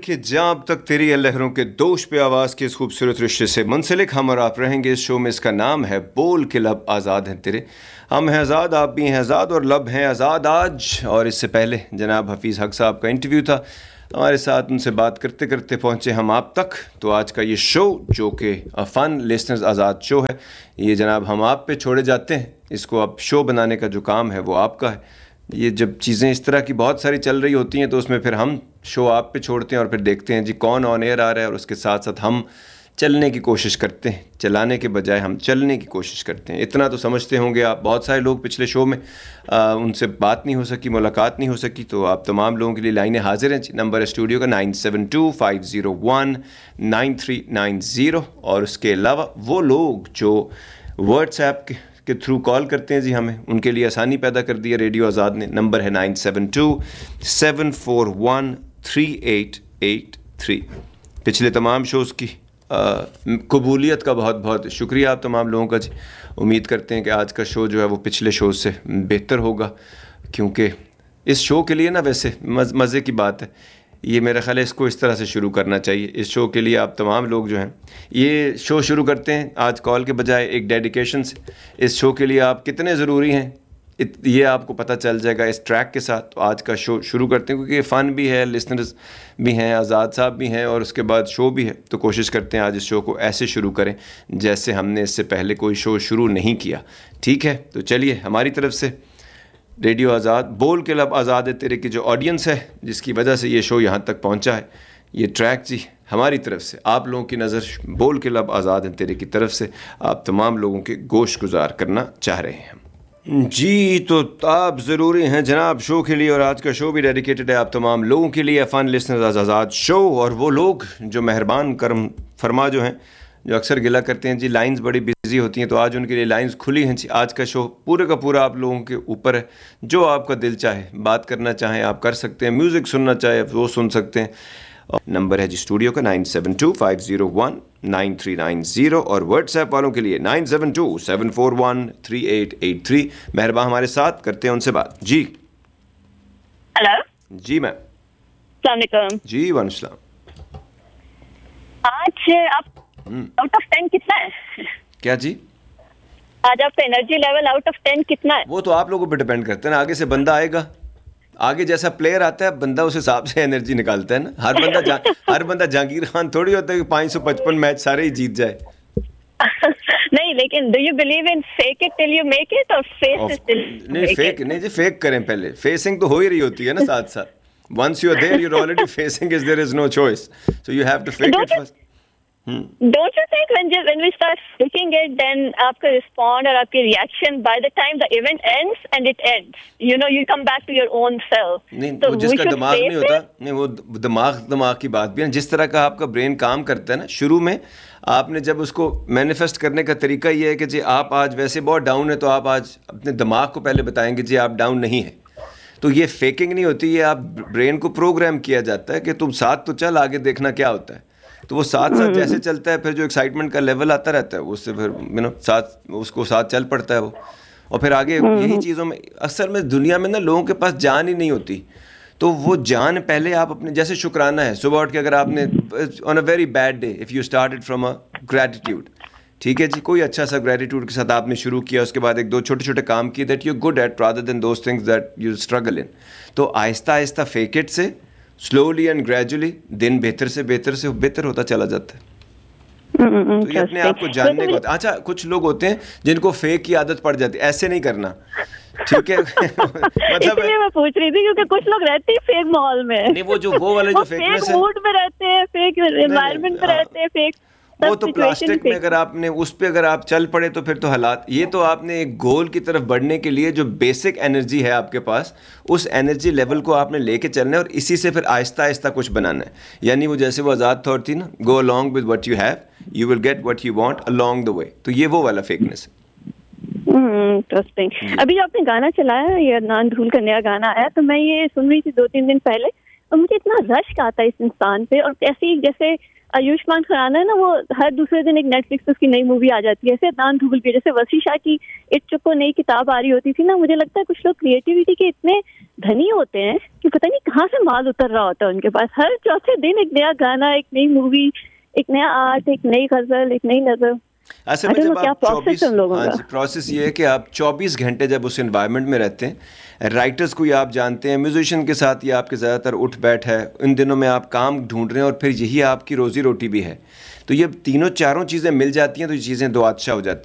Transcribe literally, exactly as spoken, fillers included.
کہ جہاں اب تک تیری لہروں کے دوش پہ آواز کے اس خوبصورت رشتے سے منسلک ہم اور آپ رہیں گے اس شو میں. اس کا نام ہے بول کے لب آزاد ہیں تیرے. ہم ہیں آزاد, آپ بھی ہیں آزاد, اور لب ہیں آزاد آج. اور اس سے پہلے جناب حفیظ حق صاحب کا انٹرویو تھا ہمارے ساتھ, ان سے بات کرتے کرتے پہنچے ہم آپ تک. تو آج کا یہ شو جو کہ فن لسنرز آزاد شو ہے, یہ جناب ہم آپ پہ چھوڑے جاتے ہیں. اس کو اب شو بنانے کا جو کام ہے وہ آپ کا ہے. یہ جب چیزیں اس طرح کی بہت ساری چل رہی ہوتی ہیں تو اس میں پھر ہم شو آپ پہ چھوڑتے ہیں اور پھر دیکھتے ہیں جی کون آن ایئر آ رہا ہے, اور اس کے ساتھ ساتھ ہم چلنے کی کوشش کرتے ہیں. چلانے کے بجائے ہم چلنے کی کوشش کرتے ہیں. اتنا تو سمجھتے ہوں گے آپ. بہت سارے لوگ پچھلے شو میں آ, ان سے بات نہیں ہو سکی, ملاقات نہیں ہو سکی, تو آپ تمام لوگوں کے لیے لائنیں حاضر ہیں. نمبر اسٹوڈیو کا nine seven to five zero one nine three nine zero. اور اس کے علاوہ وہ لوگ جو واٹس ایپ کے کے تھرو کال کرتے ہیں جی ہمیں, ان کے لیے آسانی پیدا کر دی ہے ریڈیو آزاد نے. نمبر ہے nine seven to seven four one three eight at three. پچھلے تمام شوز کی آ, قبولیت کا بہت بہت شکریہ آپ تمام لوگوں کا جی. امید کرتے ہیں کہ آج کا شو جو ہے وہ پچھلے شوز سے بہتر ہوگا, کیونکہ اس شو کے لیے نا ویسے مز, مزے کی بات ہے یہ. میرا خیال ہے اس کو اس طرح سے شروع کرنا چاہیے. اس شو کے لیے آپ تمام لوگ جو ہیں یہ شو شروع کرتے ہیں آج کال کے بجائے ایک ڈیڈیکیشن سے. اس شو کے لیے آپ کتنے ضروری ہیں یہ آپ کو پتہ چل جائے گا اس ٹریک کے ساتھ. تو آج کا شو شروع کرتے ہیں کیونکہ یہ فن بھی ہے, لسنرز بھی ہیں, آزاد صاحب بھی ہیں, اور اس کے بعد شو بھی ہے. تو کوشش کرتے ہیں آج اس شو کو ایسے شروع کریں جیسے ہم نے اس سے پہلے کوئی شو شروع نہیں کیا. ٹھیک ہے, تو چلیے ہماری طرف سے ریڈیو آزاد بول کے لب آزاد ہے تیرے کی جو آڈینس ہے جس کی وجہ سے یہ شو یہاں تک پہنچا ہے, یہ ٹریک جی ہماری طرف سے آپ لوگوں کی نظر بول کے لب آزاد ہیں تیرے کی طرف سے آپ تمام لوگوں کے گوش گزار کرنا چاہ رہے ہیں جی. تو آپ ضروری ہیں جناب شو کے لیے, اور آج کا شو بھی ڈیڈیکیٹڈ ہے آپ تمام لوگوں کے لیے, فن لسنرز آزاد شو. اور وہ لوگ جو مہربان کرم فرما جو ہیں, جو اکثر گلا کرتے ہیں جی لائنز بڑی بزی ہوتی ہیں, تو آج ان کے لیے لائنز کھلی ہیں جی. آج کا شو پورے کا پورا آپ لوگوں کے اوپر ہے. جو آپ کا دل چاہے بات کرنا چاہیں آپ کر سکتے ہیں, میوزک سننا چاہے وہ سن سکتے ہیں. نمبر ہے جی اسٹوڈیو کا nine seven to five zero one nine three nine zero, اور واٹس ایپ والوں کے لیے nine seven to seven four one three eight at three. مہربان ہمارے ساتھ کرتے ہیں ان سے بات جی. ہلو جی میم. السلام علیکم. جی وعلیکم السلام. آج آپ آؤٹ آف ٹین کتنا ہے؟ کیا جی؟ آج آپ کا energy level out of ten کتنا ہے؟ وہ تو آپ لوگوں پہ ڈیپینڈ کرتے ہیں نا. آگے سے بندہ آئے گا, آگے جیسا پلیئر آتا ہے بندہ اس حساب سے انرجی نکالتا ہے نا. ہر بندہ جا, ہر بندہ جہانگیر خان تھوڑی ہوتا ہے کہ پانچ سو پچپن میچ سارے ہی جیت جائے. نہیں, لیکن do you believe in fake it till you make it, اور فیس اٹ ٹل نہیں فیک نہیں جی, فیک کریں پہلے. فیسنگ تو ہو ہی رہی ہوتی ہے نا ساتھ ساتھ. once you are there you're already facing it, there is no choice, so you have to fake Don't it you- first. Hmm. Don't you think when you, when we start faking it, then آپ کا respond اور آپ کی reaction by the time the event ends and it ends, you know, you come back to your own self. نہیں So وہ جس we کا should دماغ نہیں face ہوتا, it. نہیں وہ دماغ دماغ کی بات بھی ہے. جس طرح کا آپ کا برین کام کرتا ہے نا شروع میں, آپ نے جب اس کو مینیفیسٹ کرنے کا طریقہ یہ ہے کہ جی آپ آج ویسے بہت ڈاؤن ہے, تو آپ آج اپنے دماغ کو پہلے بتائیں گے جی آپ ڈاؤن نہیں ہیں. تو یہ فیکنگ نہیں ہوتی, یہ آپ برین کو پروگرام کیا جاتا ہے کہ تم ساتھ تو چل, آگے دیکھنا کیا ہوتا ہے. تو وہ ساتھ ساتھ جیسے چلتا ہے, پھر جو ایکسائٹمنٹ کا لیول آتا رہتا ہے اس سے پھر یو نو ساتھ اس کو ساتھ چل پڑتا ہے وہ. اور پھر آگے یہی چیزوں میں اصل میں دنیا میں نا لوگوں کے پاس جان ہی نہیں ہوتی. تو وہ جان پہلے آپ اپنے, جیسے شکرانہ ہے صبح اٹھ کے اگر آپ نے آن a very bad day if you started from a gratitude, ٹھیک ہے جی, کوئی اچھا سا گریٹیٹیوڈ کے ساتھ آپ نے شروع کیا, اس کے بعد ایک دو چھوٹے چھوٹے کام کیے that you good at rather than those things that you struggle ان. تو آہستہ آہستہ فیک اٹ سے سلولی اینڈ گریجولی دن بہتر سے بہتر سے بہتر ہوتا چلا جاتا ہے. تو یہ اپنے آپ کو جاننے کو ہوتا ہے. اچھا کچھ لوگ ہوتے ہیں جن کو فیک کی عادت پڑ جاتی ہے, ایسے نہیں کرنا, ٹھیک ہے. مطلب میں پوچھ رہی تھی کیونکہ کچھ لوگ رہتے ہیں فیک ماحول میں, نہیں وہ جو وہ والے جو فیکنس ہے, موڈ میں رہتے ہیں, فیک انوائرمنٹ میں رہتے ہیں, فیک وہ تو پلاسٹک میں اگر آپ نے اس پہ اگر آپ چل پڑے تو پھر تو حالات. یہ تو آپ نے ایک گول کی طرف بڑھنے کے لیے جو بیسک انرجی ہے آپ کے پاس, اس انرجی لیول کو آپ نے لے کے چلنا ہے, اور اسی سے پھر آہستہ آہستہ کچھ بنانا ہے. یعنی وہ جیسے وہ آزاد تھاٹ تھی نا, گو along with what you have, you will get what you want along the way. تو یہ وہ والا فیکنس ہے. انٹرسٹنگ. ابھی آپ نے گانا چلایا, یہ عدنان دھول کا نیا گانا آیا, تو میں یہ سن رہی تھی دو تین دن پہلے, اور مجھے اتنا رشک آتا ہے اس انسان پہ. اور ایسے ہی جیسے آیوشمان کھرانا ہے نا, وہ ہر دوسرے دن ایک نیٹ فلکس پہ اس کی نئی مووی آ جاتی ہے, ایسے دان دھوبل کی, جیسے وسیع شاہ کی اٹ چکو نئی کتاب آ رہی ہوتی تھی نا. مجھے لگتا ہے کچھ لوگ کریٹیوٹی کے اتنے دھنی ہوتے ہیں کہ پتہ نہیں کہاں سے مال اتر رہا ہوتا ہے ان کے پاس. ہر چوتھے دن ایک نیا گانا, ایک نئی مووی, ایک نیا آرٹ, ایک نئی غزل, ایک نئی نظر. اصل میں جب آپ چوبیس ہاں جی پروسیس یہ ہے کہ آپ چوبیس گھنٹے جب اس انوائرمنٹ میں رہتے ہیں, رائٹرز کو یہ آپ جانتے ہیں, میوزیشین کے ساتھ یہ آپ کے زیادہ تر اٹھ بیٹھ ہے, ان دنوں میں آپ کام ڈھونڈ رہے ہیں اور پھر یہی آپ کی روزی روٹی بھی ہے, تو یہ تینوں چاروں چیزیں مل جاتی ہیں تو یہ چیزیں دو آتشا ہو جاتی ہیں.